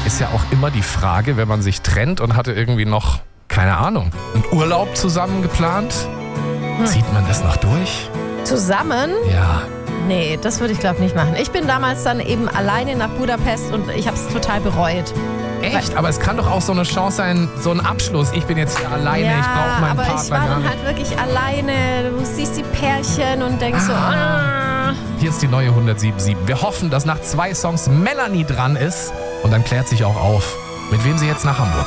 ist ja auch immer die Frage, wenn man sich trennt und hatte irgendwie noch, keine Ahnung, einen Urlaub zusammen geplant. Zieht man das noch durch? Zusammen? Ja. Nee, das würde ich glaube nicht machen. Ich bin damals dann eben alleine nach Budapest und ich habe es total bereut. Echt? Aber es kann doch auch so eine Chance sein, so ein Abschluss. Ich bin jetzt hier alleine, ich brauche meinen Partner. Aber ich war dann halt wirklich alleine. Du siehst die Pärchen und denkst so, Hier ist die neue 107.7. Wir hoffen, dass nach 2 Songs Melanie dran ist. Und dann klärt sich auch auf, mit wem sie jetzt nach Hamburg